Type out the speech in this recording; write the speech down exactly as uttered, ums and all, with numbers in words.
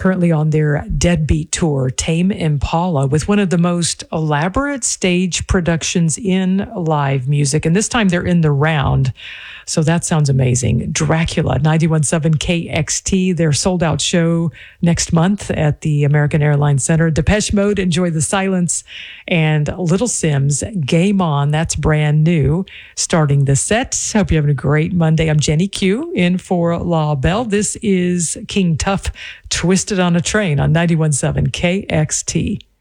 currently on their Deadbeat tour, Tame Impala, with one of the most elaborate stage productions in live music. And this time they're in the round. So that sounds amazing. Dracula, ninety-one point seven K X T, their sold-out show next month at the American Airlines Center. Depeche Mode, Enjoy the Silence, and Little Sims, Game On. That's brand new, starting the set. Hope you're having a great Monday. I'm Jenny Q, in for La Belle. This is King Tuff, Twisted on a Train on ninety-one point seven K X T.